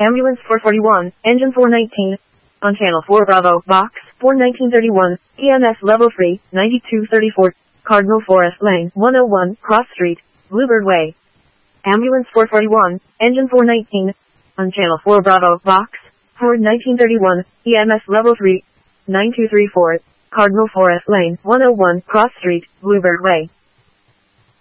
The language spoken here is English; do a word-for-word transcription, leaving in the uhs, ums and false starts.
Ambulance four forty-one, Engine four nineteen. On Channel four Bravo, Box four nineteen thirty-one, E M S Level three, ninety-two thirty-four, Cardinal Forest Lane, one oh one, Cross Street, Bluebird Way. Ambulance four forty-one, Engine four nineteen. On Channel four Bravo, Box four nineteen thirty-one, E M S Level three, nine two three four, Cardinal Forest Lane, one oh one, Cross Street, Bluebird Way.